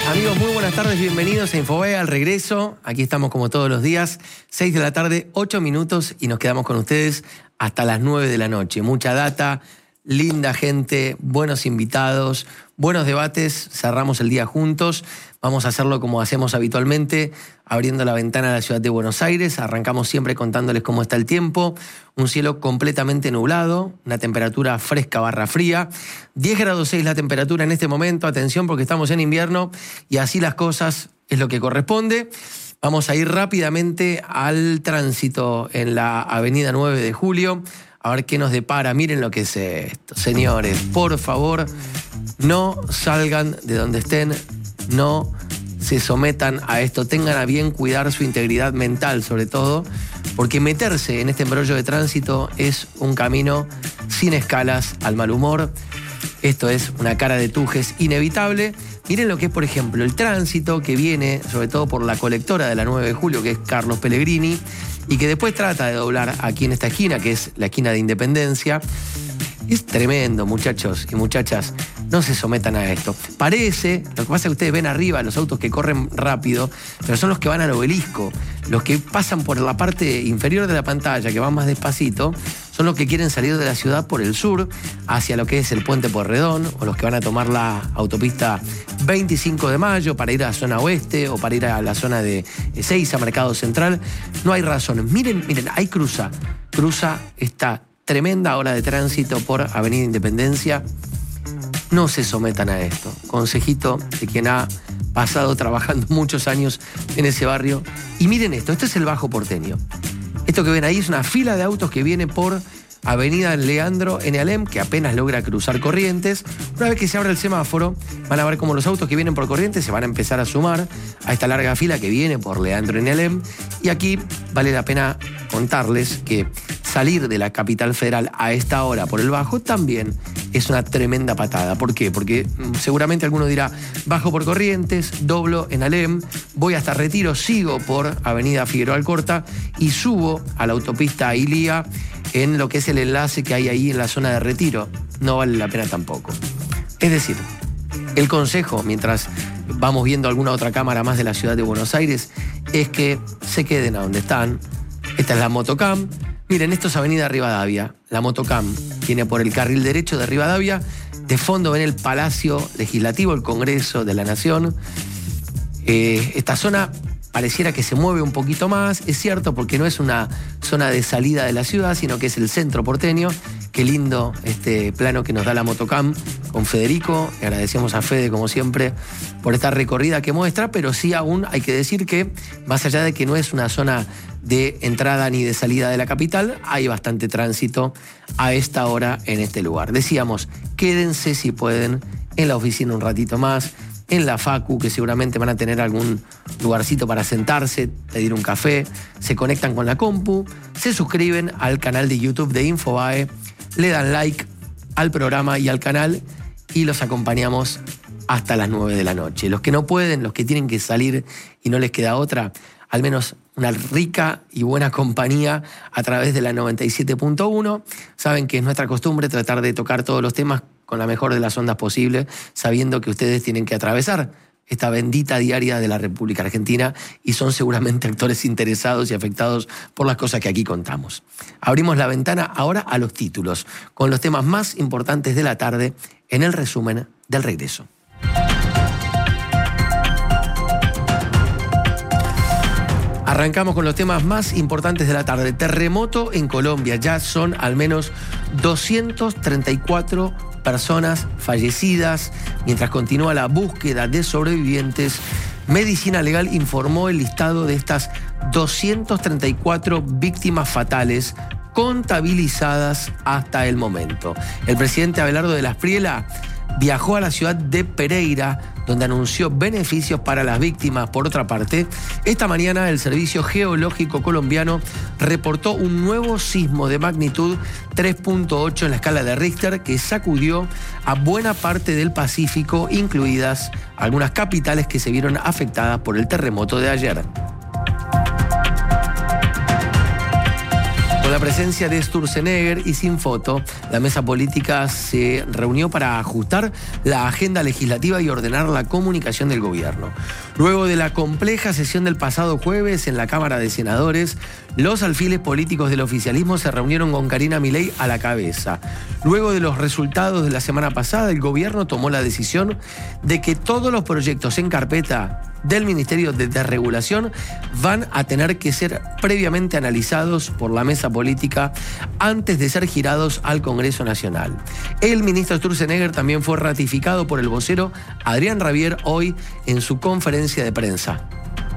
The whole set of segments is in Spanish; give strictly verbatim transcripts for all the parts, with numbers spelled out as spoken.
Amigos, muy buenas tardes, bienvenidos a Infobae al regreso. Aquí estamos como todos los días, seis de la tarde, ocho minutos y nos quedamos con ustedes hasta las nueve de la noche. Mucha data, linda gente, buenos invitados, buenos debates, cerramos el día juntos. Vamos a hacerlo como hacemos habitualmente, abriendo la ventana a la ciudad de Buenos Aires. Arrancamos siempre contándoles cómo está el tiempo. Un cielo completamente nublado, una temperatura fresca barra fría. diez grados seis la temperatura en este momento. Atención porque estamos en invierno y así las cosas es lo que corresponde. Vamos a ir rápidamente al tránsito en la avenida nueve de julio. A ver qué nos depara. Miren lo que es esto. Señores, por favor, no salgan de donde estén. No se sometan a esto, tengan a bien cuidar su integridad mental sobre todo, porque meterse en este embrollo de tránsito es un camino sin escalas al mal humor. Esto es una cara de tujes inevitable. Miren lo que es, por ejemplo, el tránsito que viene, sobre todo por la colectora de la nueve de julio, que es Carlos Pellegrini, y que después trata de doblar aquí en esta esquina, que es la esquina de Independencia. Es tremendo, muchachos y muchachas. No se sometan a esto. Parece, lo que pasa es que ustedes ven arriba los autos que corren rápido, pero son los que van al obelisco. Los que pasan por la parte inferior de la pantalla, que van más despacito, son los que quieren salir de la ciudad por el sur, hacia lo que es el Puente Pueyrredón, o los que van a tomar la autopista veinticinco de mayo para ir a la zona oeste o para ir a la zona de Ezeiza, Mercado Central. No hay razón. Miren, miren, ahí cruza, cruza esta tremenda hora de tránsito por Avenida Independencia. No se sometan a esto. Consejito de quien ha pasado trabajando muchos años en ese barrio. Y miren esto, este es el Bajo Porteño. Esto que ven ahí es una fila de autos que viene por Avenida Leandro N. Alem, que apenas logra cruzar Corrientes. Una vez que se abra el semáforo, van a ver cómo los autos que vienen por Corrientes se van a empezar a sumar a esta larga fila que viene por Leandro N. Alem. Y aquí vale la pena contarles que salir de la capital federal a esta hora por el Bajo también es una tremenda patada. ¿Por qué? Porque seguramente alguno dirá, bajo por Corrientes, doblo en Alem, voy hasta Retiro, sigo por Avenida Figueroa Alcorta y subo a la autopista Ilía en lo que es el enlace que hay ahí en la zona de Retiro. No vale la pena tampoco. Es decir, el consejo, mientras vamos viendo alguna otra cámara más de la ciudad de Buenos Aires, es que se queden a donde están. Esta es la Motocam. Miren, esto es Avenida Rivadavia. La Motocam viene por el carril derecho de Rivadavia. De fondo ven el Palacio Legislativo, el Congreso de la Nación. Eh, esta zona pareciera que se mueve un poquito más. Es cierto, porque no es una zona de salida de la ciudad, sino que es el centro porteño. Qué lindo este plano que nos da la Motocam con Federico. Le agradecemos a Fede, como siempre, por esta recorrida que muestra, pero sí aún hay que decir que, más allá de que no es una zona de entrada ni de salida de la capital, hay bastante tránsito a esta hora en este lugar. Decíamos, quédense si pueden en la oficina un ratito más, en la facu, que seguramente van a tener algún lugarcito para sentarse, pedir un café, se conectan con la compu, se suscriben al canal de YouTube de Infobae, le dan like al programa y al canal y los acompañamos hasta las nueve de la noche. Los que no pueden, los que tienen que salir y no les queda otra, al menos una rica y buena compañía a través de la noventa y siete punto uno. Saben que es nuestra costumbre tratar de tocar todos los temas con la mejor de las ondas posible, sabiendo que ustedes tienen que atravesar esta bendita diaria de la República Argentina y son seguramente actores interesados y afectados por las cosas que aquí contamos. Abrimos la ventana ahora a los títulos, con los temas más importantes de la tarde en el resumen del regreso. Arrancamos con los temas más importantes de la tarde. Terremoto en Colombia. Ya son al menos doscientas treinta y cuatro personas fallecidas. Mientras continúa la búsqueda de sobrevivientes, Medicina Legal informó el listado de estas doscientas treinta y cuatro víctimas fatales contabilizadas hasta el momento. El presidente Abelardo de la Espriella viajó a la ciudad de Pereira, donde anunció beneficios para las víctimas. Por otra parte, esta mañana el Servicio Geológico Colombiano reportó un nuevo sismo de magnitud tres punto ocho en la escala de Richter que sacudió a buena parte del Pacífico, incluidas algunas capitales que se vieron afectadas por el terremoto de ayer. Con la presencia de Sturzenegger y sin foto, la mesa política se reunió para ajustar la agenda legislativa y ordenar la comunicación del gobierno. Luego de la compleja sesión del pasado jueves en la Cámara de Senadores, los alfiles políticos del oficialismo se reunieron con Karina Milei a la cabeza. Luego de los resultados de la semana pasada, el gobierno tomó la decisión de que todos los proyectos en carpeta del Ministerio de Desregulación van a tener que ser previamente analizados por la mesa política antes de ser girados al Congreso Nacional. El ministro Sturzenegger también fue ratificado por el vocero Adrián Rabier hoy en su conferencia de prensa.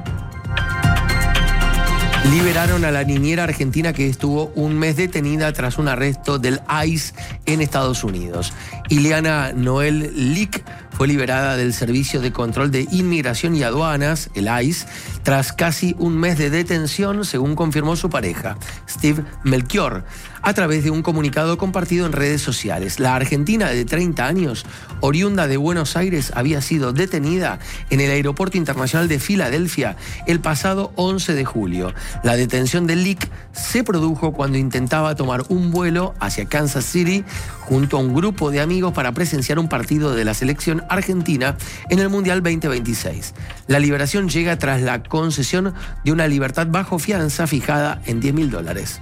Liberaron a la niñera argentina que estuvo un mes detenida tras un arresto del I C E en Estados Unidos. Ileana Noel Lick fue liberada del Servicio de Control de Inmigración y Aduanas, el I C E, tras casi un mes de detención, según confirmó su pareja, Steve Melchior, a través de un comunicado compartido en redes sociales. La argentina de treinta años, oriunda de Buenos Aires, había sido detenida en el Aeropuerto Internacional de Filadelfia el pasado once de julio. La detención de Lick se produjo cuando intentaba tomar un vuelo hacia Kansas City junto a un grupo de amigos para presenciar un partido de la selección argentina en el Mundial veinte veintiséis. La liberación llega tras la concesión de una libertad bajo fianza fijada en diez mil dólares.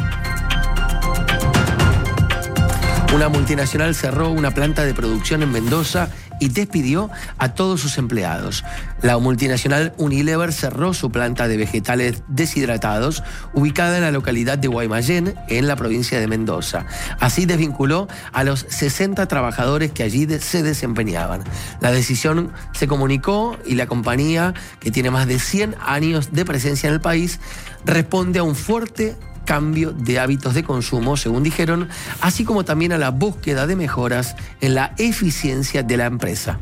Una multinacional cerró una planta de producción en Mendoza y despidió a todos sus empleados. La multinacional Unilever cerró su planta de vegetales deshidratados ubicada en la localidad de Guaymallén, en la provincia de Mendoza. Así desvinculó a los sesenta trabajadores que allí se desempeñaban. La decisión se comunicó y la compañía, que tiene más de cien años de presencia en el país, responde a un fuerte cambio de hábitos de consumo, según dijeron, así como también a la búsqueda de mejoras en la eficiencia de la empresa.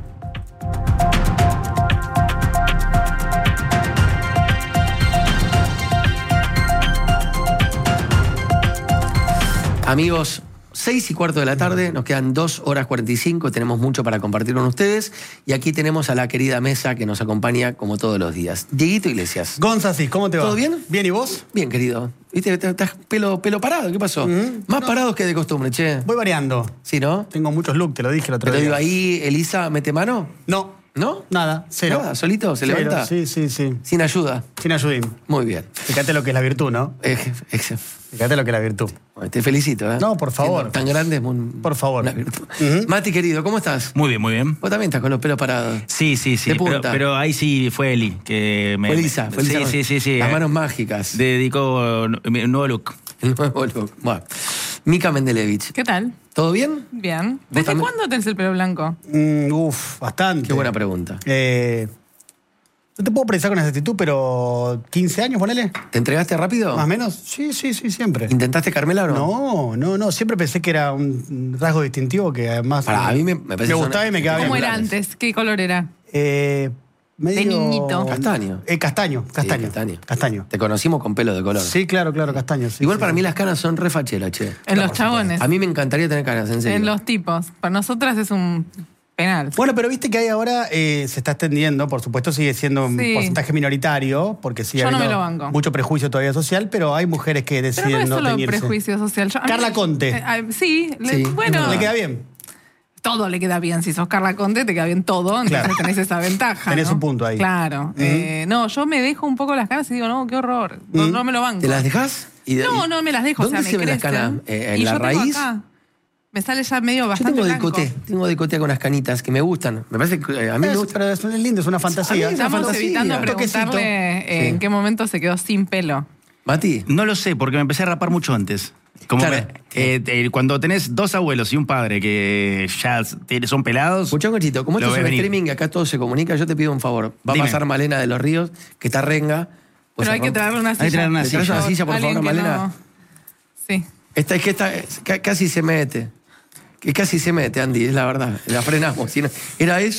Amigos, seis y cuarto de la tarde, nos quedan dos horas cuarenta y cinco, tenemos mucho para compartir con ustedes y aquí tenemos a la querida mesa que nos acompaña como todos los días. Dieguito Iglesias. Gonzasís, ¿cómo te va? ¿Todo bien? Bien, ¿y vos? Bien, querido. ¿Viste? Estás pelo, pelo parado, ¿qué pasó? Mm-hmm. Más no. parados que de costumbre, che. Voy variando. ¿Sí, no? Tengo muchos looks, te lo dije el otro Pero día. digo, ahí, ¿Elisa mete mano? No. ¿No? Nada, cero. Nada, ¿solito? ¿Se cero. levanta? Sí, sí, sí. ¿Sin ayuda? Sin ayudín. Muy bien. Fíjate lo que es la virtud, ¿no? Eh, eh, Fíjate lo que es la virtud. Bueno, te felicito, ¿eh? No, por favor. Siendo tan grande es un, por favor. Una virtud. Uh-huh. Mati, querido, ¿cómo estás? Muy bien, muy bien. Vos también estás con los pelos parados. Sí, sí, sí. De Pero, punta. pero ahí sí fue Eli. Que me, fue Elisa. Fue Elisa. Sí, sí, sí, sí. Las eh, manos mágicas. Dedicó un nuevo look. El nuevo look. Bueno. Mica Mendelevich. ¿Qué tal? ¿Todo bien? Bien. ¿Desde también? cuándo tenés el pelo blanco? Mm, uf, bastante. Qué buena pregunta. Eh, no te puedo precisar con exactitud, pero ¿quince años, ponele? ¿Te entregaste rápido? ¿Más o menos? Sí, sí, sí, siempre. ¿Intentaste Carmela o no? No, no, no. Siempre pensé que era un rasgo distintivo que además... Para, a mí me, me parece Me gustaba una... y me quedaba bien. ¿Cómo era antes? ¿Qué color era? Eh... Medio... De niñito. Castaño. Eh, castaño, castaño. Sí, castaño. Castaño. Te conocimos con pelo de color. Sí, claro, claro, castaño. Sí, Igual sí. para mí las canas son re facheras, che. En Claro, los chabones. A mí me encantaría tener canas, en serio. En los tipos. Para nosotras es un penal. Bueno, pero viste que hay ahora, eh, se está extendiendo, por supuesto sigue siendo un Sí. porcentaje minoritario, porque sigue Yo no habiendo me lo banco. mucho prejuicio todavía social, pero hay mujeres que Pero deciden no es no solo teñirse. prejuicio social. Yo- a mí- Carla Conte. Eh, eh, sí, le- Sí. bueno. Le queda bien. Todo le queda bien. Si sos Carla Conte, te queda bien todo. Entonces Claro. tenés esa ventaja. Tenés ¿no? un punto ahí. Claro. Ujú. Eh, no, yo me dejo un poco las canas y digo, no, qué horror. No, Ujú. no me lo banco. ¿Te las dejás? Y de- No, no me las dejo. ¿Dónde o sea, se me ven las crecen. canas? ¿En Y la yo tengo raíz? acá. Me sale ya medio Yo bastante tengo blanco. decote, tengo decote con unas canitas que me gustan. Me parece que eh, a mí me Es, gusta. pero es lindo, es una fantasía. A mí es una Estamos fantasía. evitando Un toquecito. preguntarle eh, Sí. en qué momento se quedó sin pelo. Mati, No lo sé, porque me empecé a rapar mucho antes. Como Claro. me- eh, eh, cuando tenés dos abuelos y un padre que ya tiene- son pelados. escuchá un cochito, como Lo esto es un ves venir. streaming y acá todo se comunica, yo te pido un favor. Va Dime. a pasar Malena de los Ríos, que está renga. Vos Pero hay que arrom- traerle una silla. Hay que traerle una ¿Le traes silla. una silla, por Alguien favor, que Malena? no- Sí. Esta es que esta, es- ca- casi se mete. Que casi se mete, Andy, es la verdad. La frenamos. Si no- ¿Era eso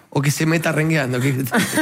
o que se meta rengueando. Que...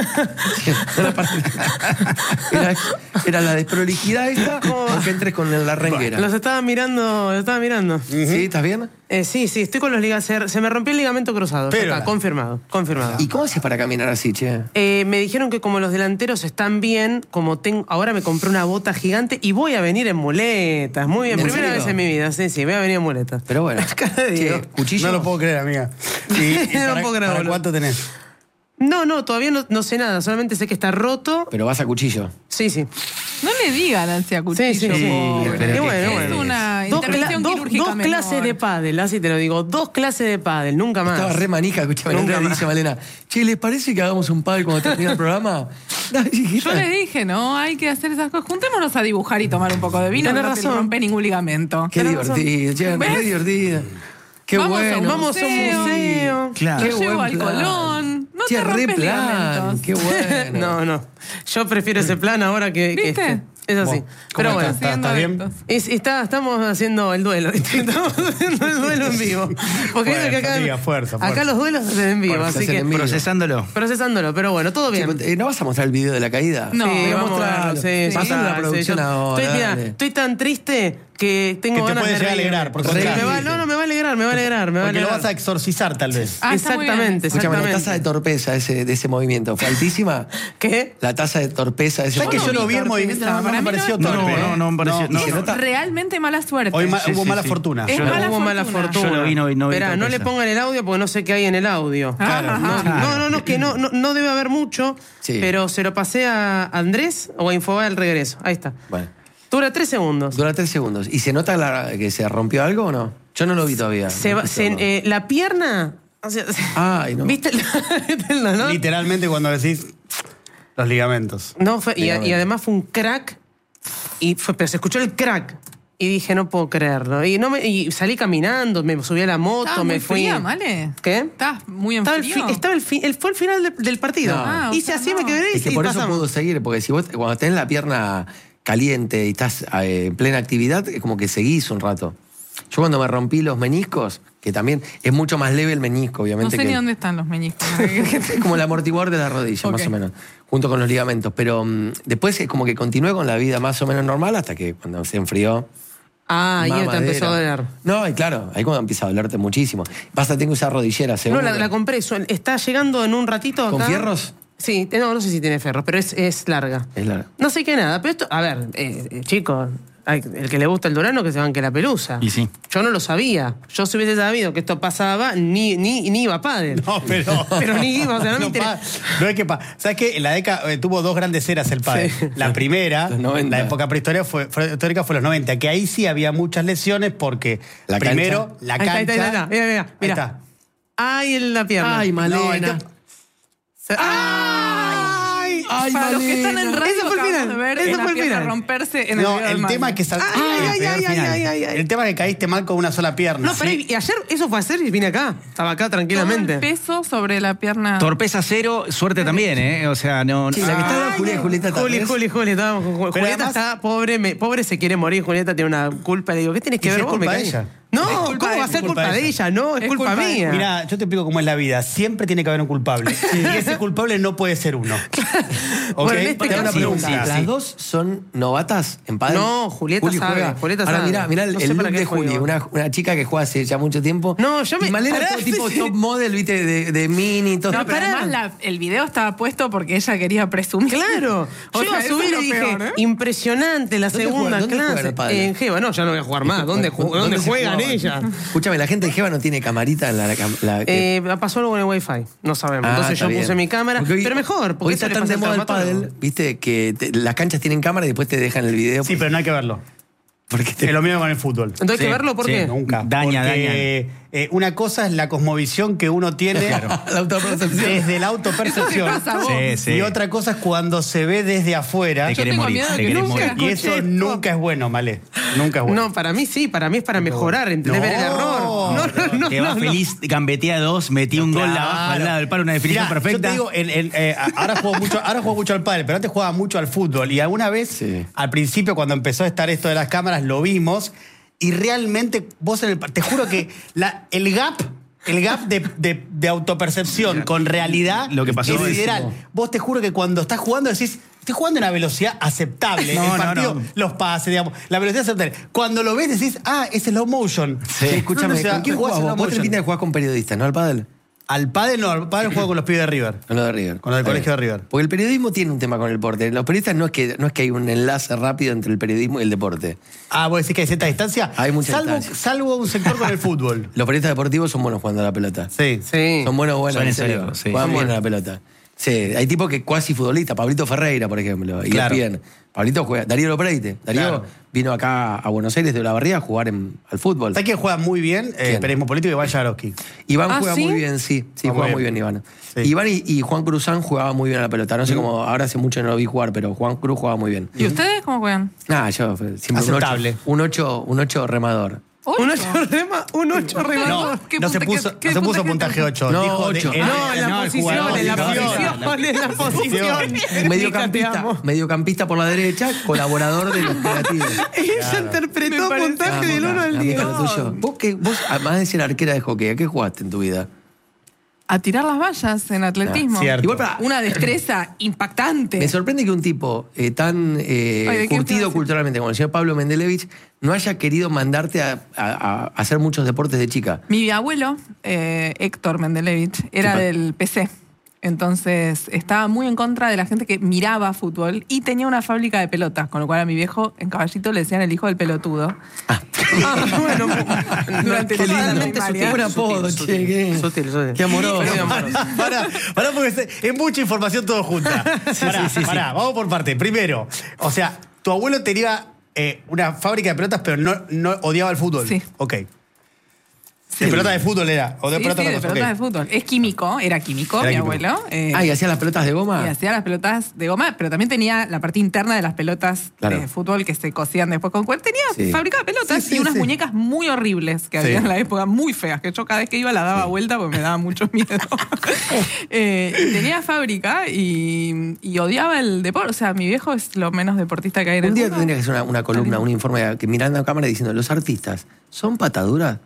era, era la desprolijidad esta o que entres con la renguera. Los estaba mirando, los estaba mirando. ¿Sí? ¿Estás bien? Eh, sí, sí, estoy con los ligas. Se, se me rompió el ligamento cruzado. Pero- Acá, confirmado, confirmado. ¿Y cómo haces para caminar así, che? Eh, me dijeron que como los delanteros están bien, como tengo, ahora me compré una bota gigante y voy a venir en muletas. Muy bien, ¿En primera serio? vez en mi vida. Sí, sí, voy a venir en muletas. Pero bueno. Cara de Diego. Che, cuchillo. No lo puedo creer, amiga. ¿Y, y No lo para, puedo creer, para boludo. cuánto tenés? No, no, todavía no, no sé nada. Solamente sé que está roto. Pero vas a cuchillo. Sí, sí. No le digan ansia cuchillo. Sí, sí, sí. pobre. pero Y qué bueno, es bueno. una Dos, intervención cla- dos- quirúrgica dos menor. clases de pádel, así te lo digo. Dos clases de pádel, nunca más. Estaba re manija, escúchame. Nunca Nunca más. dice Malena, che, ¿les parece que hagamos un padre cuando termine el programa? Dale, chiquita. Yo le dije, no, hay que hacer esas cosas. Juntémonos a dibujar y tomar un poco de vino. Tenés No te razón. rompe ningún ligamento. Qué Tenés razón. divertido, che, ¿Ves? re divertido. Qué Vamos a un bueno. Vamos a un museo. museo. Claro. Qué Lo llevo buen al plan. Colón. No Che, te re rompes plan. ligamentos. Qué bueno. No, no. Yo prefiero ese plan ahora que, que ¿Viste? este. Es así. ¿Cómo Pero bueno. estás? ¿Estás bien? Adeptos. Es- está, estamos haciendo el duelo. ¿viste? Estamos haciendo el duelo en vivo. Porque Fuerza, viste que acá, amiga, fuerza, acá fuerza. los duelos se hacen en vivo. Fuerza, así se hacen que en vivo. Procesándolo. procesándolo. Pero bueno, todo Che, bien. eh, ¿no vas a mostrar el video de la caída? No. Sí, Voy a vamos a mostrarlo. verlo, sí, sí, Pasalo a la sí, producción yo- ahora. Estoy, mira, dale. estoy tan triste que tengo Que te ganas puede de llegar a reírme. alegrar, por Sí, contraste. me va- No, no, me va a alegrar, me va a alegrar, me va a Porque lo alegrar. vas a exorcizar, tal vez. Ah, está muy bien. Exactamente, Escúchame, la exactamente. tasa de torpeza ese, de ese movimiento, ¿fue altísima? ¿Qué? La tasa de torpeza de ese ¿Sabes que yo movimiento. lo vi el torpeza, movimiento? No, no para me mí pareció no- torpe. No, no, no me pareció. no. se Es nota- realmente mala suerte. Hoy ma- Sí, hubo sí, mala sí. fortuna. Es Yo mala hubo mala fortuna. fortuna. Yo lo vi, no vi- no vi Esperá, no torpeza. le pongan el audio porque no sé qué hay en el audio. Claro, no, ajá. no, no, no, que no, no, no debe haber mucho, Sí. pero se lo pasé a Andrés o a Infobae al regreso. Ahí está. Bueno, Dura tres segundos. dura tres segundos. ¿Y se nota la- que se rompió algo o no? Yo no lo vi todavía. Se No va- vi se- todo. eh, la pierna... o sea, Ay, no. ¿Viste? el- ¿Viste el dolor? Literalmente cuando decís los ligamentos. No, fue, y, Ligamento. y además fue un crack. Y fue, pero se escuchó el crack. Y dije, no puedo creerlo. Y, no me, y salí caminando, me subí a la moto, ¿Estabas me muy fui. fría, Male? ¿Qué? ¿Estás muy en Estaba el, frío? fi- estaba el, fi- el- fue el final del, del partido. No. Ah, o Hice sea, así, no. me quedé Es que y por eso pasamos. puedo seguir, porque si vos cuando tenés la pierna caliente y estás eh, en plena actividad, es como que seguís un rato. Yo cuando me rompí los meniscos, que también es mucho más leve el menisco, No obviamente. sé ni que, dónde están los meñiscos. es como el amortiguador de la rodilla, más Ok. o menos, junto con los ligamentos. Pero mm, después es como que continué con la vida más o menos normal hasta que cuando se enfrió. Ah, ahí te mamadera. empezó a doler. No, y claro, ahí cuando empieza a dolerte muchísimo. Basta, tengo que usar rodillera, No, seguro. la, la compré. su- Está llegando en un ratito ¿Con acá. fierros? Sí, no, no sé si tiene ferros, pero es, es larga. Es larga. No sé qué nada, pero esto, a ver, eh, eh, chicos, hay- el que le gusta el Durano que se banque la pelusa. Y sí. Yo no lo sabía. Yo si hubiese sabido que esto pasaba, ni, ni, ni iba a pádel. No, pero. Pero ni iba, o sea, no me interesa. pa- no es que pa- ¿Sabes qué? En la década eh, tuvo dos grandes eras el pádel. Sí. La primera, Los noventa. la época prehistórica fue, fue, histórica fue los noventa, que ahí sí había muchas lesiones porque La primero cancha. la Ahí está, cancha. ahí está, ahí está. Mira, mira, Ahí mira. está. Ay, en la pierna. Ay, No, Malena. el Se- ¡Ay! Ay, Para los que están en Malena. radio, Ese fue el acabamos final, de ver ese una fue el pierna final. romperse en el No, video del el tema Male. es que sal- Ay, ay, el peor ay, final. ay, ay, ay. El tema es que caíste mal con una sola pierna. No, pero y ayer eso fue ayer y vine acá. Estaba acá Todo el tranquilamente. peso sobre la pierna. Torpeza cero, suerte también, ¿eh? O sea, no. Sí, la que está Ay, hablando Julieta, Julieta Juli, Tárez. Juli, Juli, estábamos con Juli. Pero Julieta además- está pobre, me- pobre se quiere morir. Julieta tiene una culpa. Le digo, ¿qué tienes que Y si ver es vos? culpa Me de caí. ella. No, Es culpa ¿cómo de va a ella. ser culpa de ella? No, es, Es culpa, culpa de- mía. Mira, yo te explico cómo es la vida. Siempre tiene que haber un culpable. Y ese culpable no puede ser uno. ¿Ok? Bueno, en este Te hago una caso- pregunta. Sí, ¿Las Sí. dos son novatas en pádel? No, Julieta sabe, juega. Julieta Ahora sabe. mirá, mirá el, No sé el para look qué de Juli, juego. una, una chica que juega hace ya mucho tiempo. No, yo me- Y Malena pará, todo tipo sí. top model, viste, de, de mini, todo. No, pero pará. además la- el video estaba puesto porque ella quería presumir. Claro. O Yo iba a sea, eso subir es lo y dije, peor, ¿eh? impresionante la ¿Dónde segunda juega- dónde juegan clase. al pádel? En Jeva, no, ya no voy a jugar más. ¿Dónde, ju- ¿Dónde dónde se juegan jugaba? ellas? Escúchame, la gente de Jeva no tiene camarita en la... la- Eh, pasó algo con el wifi, no sabemos. Ah, Entonces está yo bien. puse mi cámara, Porque hoy- pero mejor, porque hoy eso está le tan pasa de al moda el traumatólogo. pádel, viste, que te- las canchas tienen cámara y después te dejan el video. Sí, pero no hay que verlo. Porque te- Es lo mismo con el fútbol. Entonces hay que Sí, verlo, ¿por sí, qué? Nunca. Daña, Porque, eh, una cosa es la cosmovisión que uno tiene la autopercepción. desde la autopercepción. Eso te pasa a vos. Sí, sí. Y otra cosa es cuando se ve desde afuera. Te Yo querés tengo morir, miedo de te que querés nunca morir. Y eso escuché- nunca es bueno, Malé. Nunca es bueno. No, para mí sí, para mí es para mejorar, ¿entendés? No. Ver el error. No, no, no. Te va no, no. feliz, gambetea dos, metí un gol Claro. abajo al lado del palo, una definición Mirá, perfecta. Yo te digo, en- en, eh, ahora, juego mucho, ahora juego mucho al pádel, pero antes jugaba mucho al fútbol. Y alguna vez, Sí. al principio, cuando empezó a estar esto de las cámaras, lo vimos. Y realmente, vos en el, te juro que la, el gap el gap de, de, de autopercepción con realidad Lo que pasó es es- sideral. Vos te juro que cuando estás jugando decís, estoy jugando a una velocidad aceptable. No, el no, partido, no. los pases, digamos, la velocidad aceptable. Cuando lo ves decís, ah, es slow motion. Sí, escúchame, O sea, ¿con quién jugás jugás en vos? slow Vos tenés motion. pinta de jugar con periodistas, ¿no? Al pádel. Al pádel no, al pádel juego con los pibes de River. Con lo de River. Con lo del Está colegio bien. de River. Porque el periodismo tiene un tema con el deporte. Los periodistas no es que, no es que hay un enlace rápido entre el periodismo y el deporte. Ah, vos decís que hay cierta distancia. Hay mucha salvo, distancia. Salvo un sector con el fútbol. Los periodistas deportivos son buenos jugando a la pelota. Sí. Sí. Son buenos, buenos. Suelen en serio. serlo, sí. Juegan Son bien a la pelota. Sí, hay tipos que cuasi futbolistas. Pablito Ferreira, por ejemplo. Y Claro. bien. Pablito juega. Darío Lopreite. Darío Claro. vino acá a Buenos Aires de la Barría a jugar en- al fútbol. ¿Sabés quién juega muy bien? Eh, ¿Quién? periodismo político, Iván Jagroski. Iván ¿Ah, juega sí? muy bien, sí. Sí, Juega juega muy muy bien, bien. Iván. Sí. Iván y, y Juan Cruzán jugaba muy bien a la pelota. No sé cómo, ahora hace mucho no lo vi jugar, pero Juan Cruz jugaba muy bien. ¿Y ustedes cómo juegan? Nah, yo eh, siempre Aceptable. un ocho, un ocho remador. Un ocho rema, un ocho rema. No, ¿Qué no se punta- puso, qué- qué no se puso puntaje puntaje ocho. No, dijo de- ocho. en- No, en la el posición, jugador, en la no, no, posición, en la posición. Mediocampista, Mica, te mediocampista por la derecha, colaborador de los creativos. amo. Ella interpretó Me parece- puntaje del uno al diez. Amiga, lo tuyo. Vos, qué, vos, además de ser arquera de hockey, ¿a qué jugaste en tu vida? A tirar las vallas en atletismo. Ah, cierto. Igual para, Una destreza impactante. me sorprende que un tipo eh, tan eh, Ay, ¿de qué me curtido ibas a decir? culturalmente como el señor Pablo Mendelevich no haya querido mandarte a, a- a hacer muchos deportes de chica. Mi abuelo, eh, Héctor Mendelevich, era pa- del P C. Entonces estaba muy en contra de la gente que miraba fútbol y tenía una fábrica de pelotas, con lo cual a mi viejo en Caballito le decían el hijo del pelotudo. Ah, bueno, Durante Qué toda la lindo. primaria. Buen apodo, che. Qué, Sutil, sutil. qué amoroso. Muy amoroso. Pará, pará porque es, es mucha información todo junta. Pará, pará, vamos por parte. Primero, o sea, tu abuelo tenía eh, una fábrica de pelotas, pero no, no odiaba el fútbol. Sí. Ok. De pelota de fútbol era. O de Sí, pelota sí, de de otra cosa, pelotas ok. de fútbol. Es químico, era químico, Era mi químico. abuelo. eh, Ah, ¿y hacía las pelotas de goma? y hacía las pelotas de goma, pero también tenía la parte interna de las pelotas Claro. de fútbol que se cosían después con cuerda. Tenía Sí. fábrica de pelotas Sí, sí, y unas sí. muñecas muy horribles que Sí. había en la época, muy feas, que yo cada vez que iba la daba vuelta porque me daba mucho miedo. Eh, y tenía fábrica y, y odiaba el deporte. O sea, mi viejo es lo menos deportista que hay en el Un día mundo. tendría que hacer una, una columna, un informe que mirando a cámara diciendo, ¿los artistas son pataduras?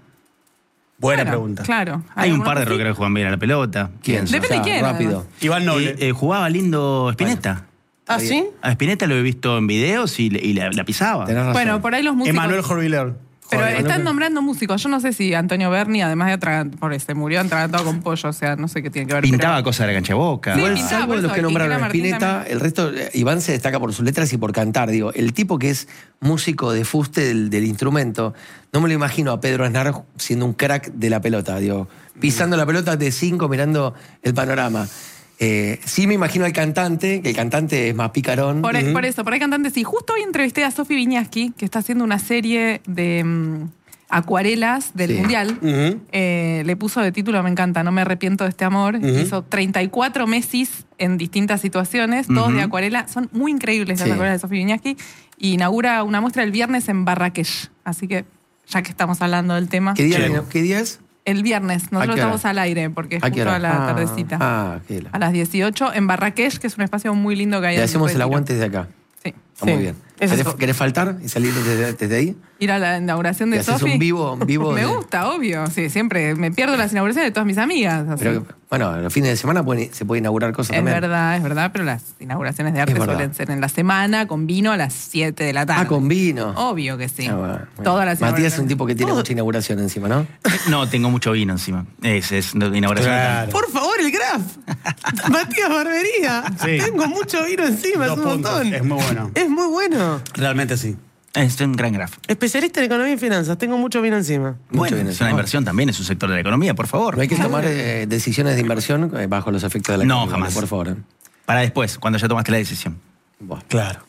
Buena Claro, pregunta. Claro. Hay un algunos par de que sí. rockeros que juegan bien a la pelota. ¿Quién? Pienso. Depende de quién, Rápido. Iván Noble. Eh, eh, jugaba lindo Spinetta. ¿Ah, sí? A Spinetta lo he visto en videos y, le- y la, la pisaba. Tenés razón. Bueno, por ahí los músicos. Emanuel Jorviler. Pero Joder, están no- nombrando músicos. Yo no sé si Antonio Berni, además de atragantado, por se murió atragantado con pollo, o sea, no sé qué tiene que ver. Pintaba pero- cosas de la cancha de boca. Sí, Igual, pintaba, salvo por de los eso, que y nombraron Quiquera a Martín Spinetta, también. el resto, eh, Iván se destaca por sus letras y por cantar. Digo, el tipo que es músico de fuste del, del instrumento, no me lo imagino a Pedro Aznar siendo un crack de la pelota, digo, pisando la pelota de cinco, mirando el panorama. Eh, sí me imagino al cantante, que el cantante es más picarón. Por, Ujú. por eso, por ahí cantantes. Sí, justo hoy entrevisté a Sofi Viñaski, que está haciendo una serie de mm, acuarelas del Sí. Mundial. Ujú. Eh, le puso de título, me encanta, no me arrepiento de este amor. Hizo treinta y cuatro Messis en distintas situaciones, todos Ujú. de acuarela. Son muy increíbles las Sí. acuarelas de Sofi Viñaski. Y inaugura una muestra el viernes en Marrakech. Así que, ya que estamos hablando del tema. ¿Qué día, Che. ¿Qué día es? El viernes, ¿A nosotros qué hora? estamos al aire porque es ¿A qué justo hora? a la Ah. tardecita. Ah, qué la- A las dieciocho en Marrakech, que es un espacio muy lindo que hay Le en hacemos el Retiro. aguante desde acá. Sí. Está Sí. muy bien. Eso ¿Querés, es- querés faltar y salir desde, desde ahí? Ir a la inauguración Y de haces Sofi. un vivo- un vivo Me de- gusta, obvio. Sí, siempre me pierdo las inauguraciones de todas mis amigas. así. Pero, bueno, los fines de semana pueden- se puede inaugurar cosas es también. verdad, es verdad, pero las inauguraciones de arte Es verdad. suelen ser en la semana con vino a las siete de la tarde. Ah, con vino. Obvio que sí. Ah, bueno, bueno. Todas las Matías es un inauguraciones. tipo que tiene mucha inauguración encima, ¿no? No, tengo mucho vino encima. Es, es de inauguración. Claro. Por favor, el Graf. Matías Barbería. Sí. Tengo mucho vino encima, Dos es un puntos. montón. Es muy bueno. Es muy bueno. Realmente sí. Es un gran grafo. Especialista en economía y finanzas. Tengo mucho vino encima. Mucho Bueno, bien es encima. una inversión también, es un sector de la economía, por favor. No hay que tomar eh, decisiones de inversión eh, bajo los efectos de la No, economía, jamás. por favor. ¿eh? Para después, cuando ya tomaste la decisión. Buah. Claro.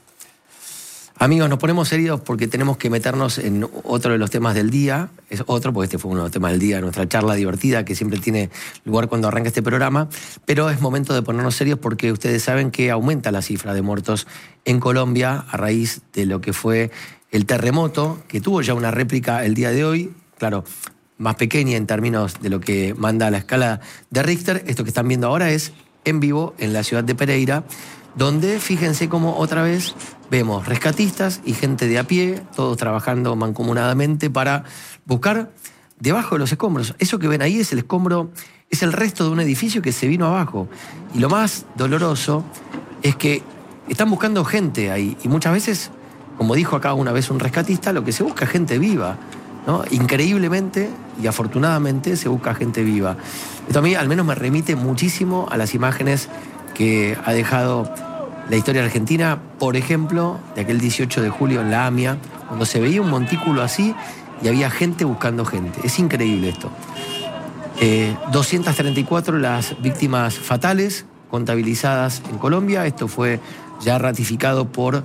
Amigos, nos ponemos serios porque tenemos que meternos en otro de los temas del día. Es otro, porque este fue uno de los temas del día, nuestra charla divertida que siempre tiene lugar cuando arranca este programa. Pero es momento de ponernos serios porque ustedes saben que aumenta la cifra de muertos en Colombia a raíz de lo que fue el terremoto, que tuvo ya una réplica el día de hoy. Claro, más pequeña en términos de lo que manda la escala de Richter. Esto que están viendo ahora es en vivo en la ciudad de Pereira, donde fíjense cómo otra vez vemos rescatistas y gente de a pie, todos trabajando mancomunadamente para buscar debajo de los escombros. Eso que ven ahí es el escombro, es el resto de un edificio que se vino abajo. Y lo más doloroso es que están buscando gente ahí. Y muchas veces, como dijo acá una vez un rescatista, lo que se busca es gente viva, ¿no? Increíblemente y afortunadamente se busca gente viva. Esto a mí al menos me remite muchísimo a las imágenes que ha dejado la historia argentina, por ejemplo, de aquel dieciocho de julio en la AMIA, cuando se veía un montículo así y había gente buscando gente. Es increíble esto. Eh, doscientas treinta y cuatro las víctimas fatales contabilizadas en Colombia. Esto fue ya ratificado por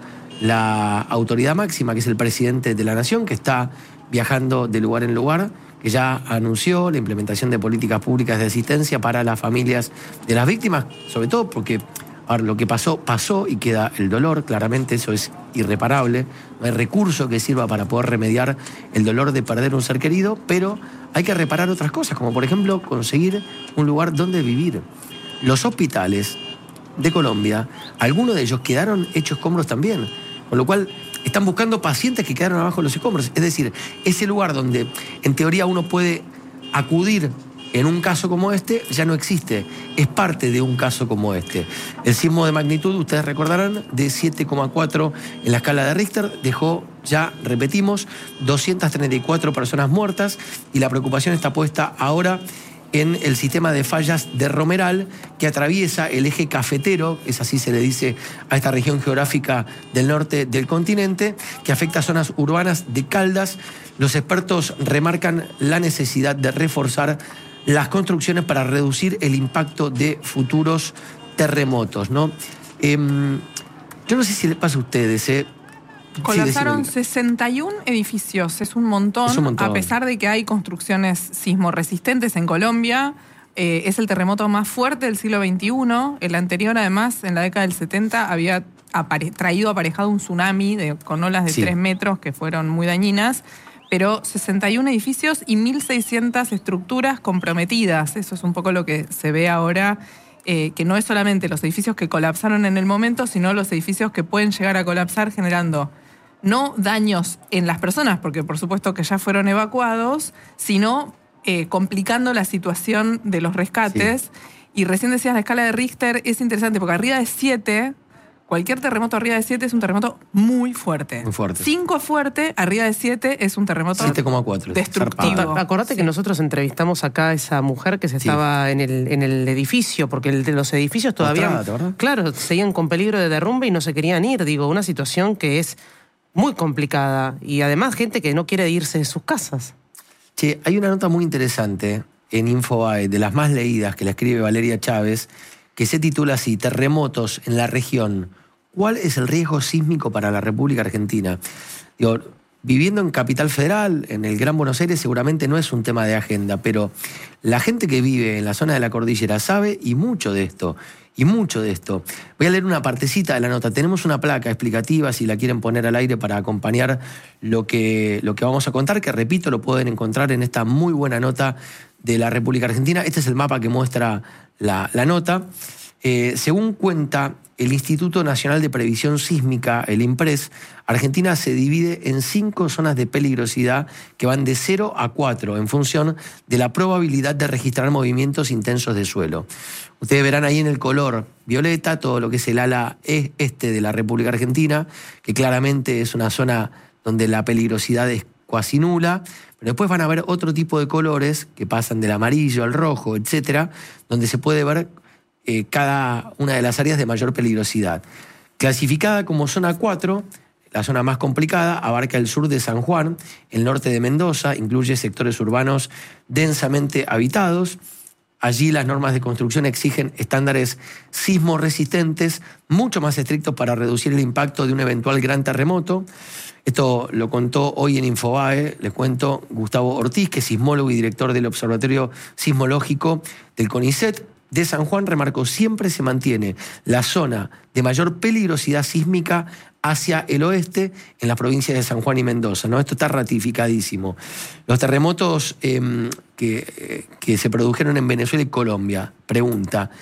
la autoridad máxima, que es el presidente de la Nación, que está viajando de lugar en lugar, que ya anunció la implementación de políticas públicas de asistencia para las familias de las víctimas, sobre todo porque ahora, lo que pasó, pasó y queda el dolor, claramente eso es irreparable, no hay recurso que sirva para poder remediar el dolor de perder un ser querido, pero hay que reparar otras cosas, como por ejemplo conseguir un lugar donde vivir. Los hospitales de Colombia, algunos de ellos quedaron hechos escombros también, con lo cual están buscando pacientes que quedaron abajo de los escombros, es decir, ese lugar donde en teoría uno puede acudir en un caso como este ya no existe, es parte de un caso como este. El sismo de magnitud, ustedes recordarán, de siete coma cuatro en la escala de Richter, dejó ya, repetimos, doscientas treinta y cuatro personas muertas y la preocupación está puesta ahora en el sistema de fallas de Romeral, que atraviesa el eje cafetero, es así se le dice a esta región geográfica del norte del continente, que afecta a zonas urbanas de Caldas. Los expertos remarcan la necesidad de reforzar las construcciones para reducir el impacto de futuros terremotos, ¿no? Eh, yo no sé si le pasa a ustedes, ¿eh? Colapsaron sí, sesenta y un edificios, es un, montón, es un montón, a pesar de que hay construcciones sismorresistentes en Colombia. Eh, es el terremoto más fuerte del siglo veintiuno. El anterior, además, en la década del setenta, había apare- traído aparejado un tsunami de, con olas de sí. tres metros que fueron muy dañinas. Pero sesenta y un edificios y mil seiscientas estructuras comprometidas. Eso es un poco lo que se ve ahora, eh, que no es solamente los edificios que colapsaron en el momento, sino los edificios que pueden llegar a colapsar generando no daños en las personas, porque por supuesto que ya fueron evacuados, sino eh, complicando la situación de los rescates. Sí. Y recién decías la escala de Richter, es interesante, porque arriba de siete... Cualquier terremoto arriba de siete es un terremoto muy fuerte. Muy fuerte. cinco fuerte, arriba de siete es un terremoto siete coma cuatro. destructivo. Acordate sí. que nosotros entrevistamos acá a esa mujer que se sí. estaba en el, en el edificio, porque el de los edificios todavía, Mostrada, claro, seguían con peligro de derrumbe y no se querían ir. Digo, una situación que es muy complicada. Y además gente que no quiere irse de sus casas. Che, hay una nota muy interesante en Infobae, de las más leídas, que la escribe Valeria Chávez, que se titula así: Terremotos en la región. ¿Cuál es el riesgo sísmico para la República Argentina? Digo, viviendo en Capital Federal, en el Gran Buenos Aires, seguramente no es un tema de agenda, pero la gente que vive en la zona de la cordillera sabe y mucho de esto, y mucho de esto. Voy a leer una partecita de la nota. Tenemos una placa explicativa, si la quieren poner al aire para acompañar lo que, lo que vamos a contar, que repito, lo pueden encontrar en esta muy buena nota de la República Argentina. Este es el mapa que muestra la, la nota. Eh, según cuenta el Instituto Nacional de Previsión Sísmica, el INPRES, Argentina se divide en cinco zonas de peligrosidad que van de cero a cuatro en función de la probabilidad de registrar movimientos intensos de suelo. Ustedes verán ahí en el color violeta todo lo que es el ala este de la República Argentina, que claramente es una zona donde la peligrosidad es cuasi nula, pero después van a ver otro tipo de colores que pasan del amarillo al rojo, etcétera, donde se puede ver eh, cada una de las áreas de mayor peligrosidad. Clasificada como zona cuatro, la zona más complicada abarca el sur de San Juan, el norte de Mendoza, incluye sectores urbanos densamente habitados. Allí las normas de construcción exigen estándares sismorresistentes mucho más estrictos para reducir el impacto de un eventual gran terremoto. Esto lo contó hoy en Infobae, les cuento, Gustavo Ortiz, que es sismólogo y director del Observatorio Sismológico del CONICET de San Juan, remarcó: siempre se mantiene la zona de mayor peligrosidad sísmica hacia el oeste, en las provincias de San Juan y Mendoza, ¿no? Esto está ratificadísimo. Los terremotos eh, que, eh, que se produjeron en Venezuela y Colombia, pregunta,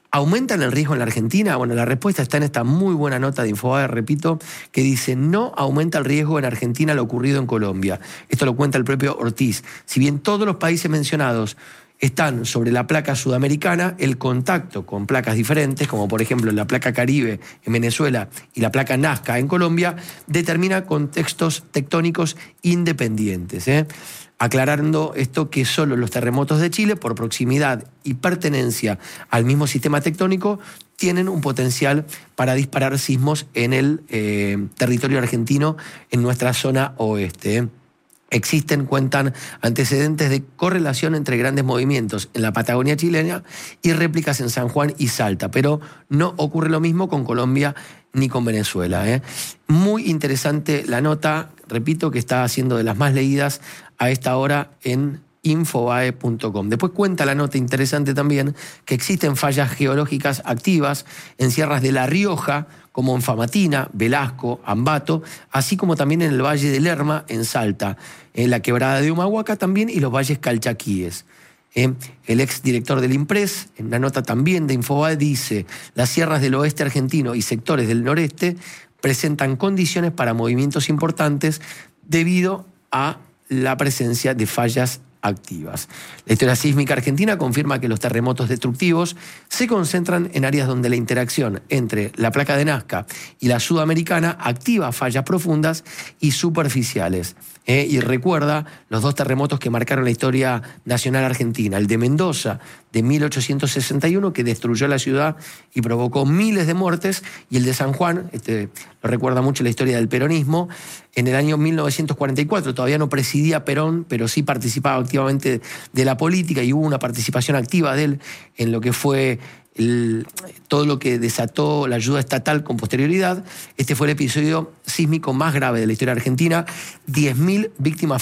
¿Aumentan el riesgo en la Argentina? Bueno, la respuesta está en esta muy buena nota de Infobae, repito, que dice: no aumenta el riesgo en Argentina lo ocurrido en Colombia. Esto lo cuenta el propio Ortiz. Si bien todos los países mencionados están sobre la placa sudamericana, el contacto con placas diferentes, como por ejemplo la placa Caribe en Venezuela y la placa Nazca en Colombia, determina contextos tectónicos independientes, ¿eh? Aclarando esto que solo los terremotos de Chile, por proximidad y pertenencia al mismo sistema tectónico, tienen un potencial para disparar sismos en el eh, territorio argentino, en nuestra zona oeste, ¿eh? Existen, cuentan, antecedentes de correlación entre grandes movimientos en la Patagonia chilena y réplicas en San Juan y Salta, pero no ocurre lo mismo con Colombia ni con Venezuela, ¿eh? Muy interesante la nota, repito, que está siendo de las más leídas a esta hora en infobae punto com. Después cuenta la nota interesante también que existen fallas geológicas activas en sierras de La Rioja, como en Famatina, Velasco, Ambato, así como también en el Valle de Lerma, en Salta, en la Quebrada de Humahuaca también y los valles calchaquíes. Eh, el exdirector del IMPRES, en una nota también de Infobae, dice: las sierras del oeste argentino y sectores del noreste presentan condiciones para movimientos importantes debido a la presencia de fallas activas. La historia sísmica argentina confirma que los terremotos destructivos se concentran en áreas donde la interacción entre la placa de Nazca y la sudamericana activa fallas profundas y superficiales. Eh, y recuerda los dos terremotos que marcaron la historia nacional argentina: el de Mendoza de mil ochocientos sesenta y uno, que destruyó la ciudad y provocó miles de muertes, y el de San Juan, este, lo recuerda mucho la historia del peronismo, en el año mil novecientos cuarenta y cuatro. Todavía no presidía Perón, pero sí participaba activamente de la política y hubo una participación activa de él en lo que fue El, todo lo que desató la ayuda estatal con posterioridad. Este fue el episodio sísmico más grave de la historia argentina. diez mil víctimas